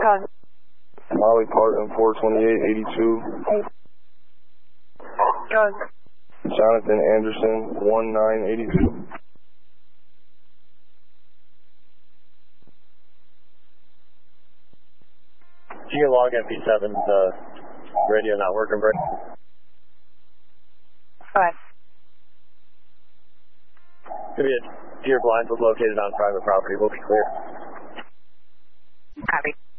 Go. Molly Parton, 42882. Go. Jonathan Anderson, 1982. Geolog MP7's radio not working, Brett. Go ahead. Could be a deer blind was located on private property. We'll be clear. Copy.